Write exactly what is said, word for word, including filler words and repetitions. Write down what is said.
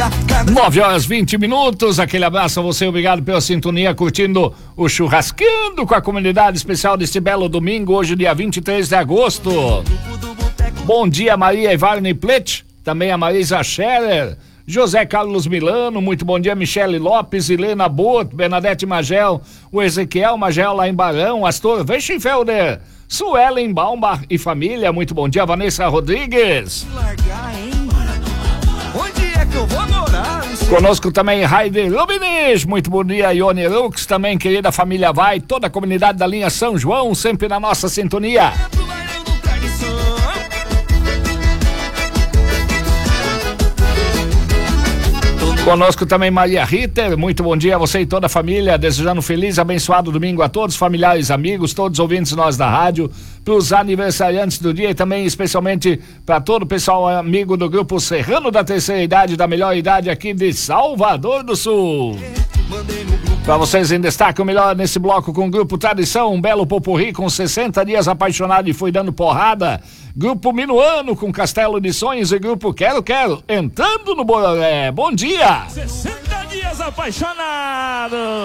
nove horas vinte minutos, aquele abraço a você, obrigado pela sintonia, curtindo o Churrascando com a comunidade especial deste belo domingo, hoje dia vinte e três de agosto. Bom dia, Maria Ivarne Plet, também a Marisa Scherer, José Carlos Milano, muito bom dia, Michele Lopes, Helena Boto, Bernadette Magel, o Ezequiel Magel lá em Barão, Astor Weichenfelder, Suelen Baumbach e família, muito bom dia, Vanessa Rodrigues. Onde é que eu vou morar? Conosco também Heide Lubiniz, muito bom dia, Ione Lux, também querida família Vai, toda a comunidade da linha São João, sempre na nossa sintonia. Conosco também Maria Ritter, muito bom dia a você e toda a família, desejando um feliz, abençoado domingo a todos, familiares, amigos, todos ouvintes nós da rádio, para os aniversariantes do dia e também especialmente para todo o pessoal amigo do grupo Serrano da Terceira Idade, da melhor idade aqui de Salvador do Sul. Para vocês em destaque, o melhor nesse bloco com o Grupo Tradição, um belo popurrí com sessenta dias apaixonado e foi dando porrada. Grupo Minuano com Castelo de Sonhos e Grupo Quero Quero entrando no Bororé. Bom dia! sessenta dias apaixonado!